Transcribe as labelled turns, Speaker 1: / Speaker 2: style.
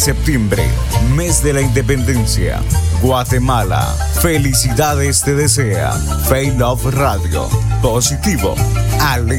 Speaker 1: septiembre, mes de la independencia. Guatemala, felicidades te desea. Faith Love Radio. Positivo,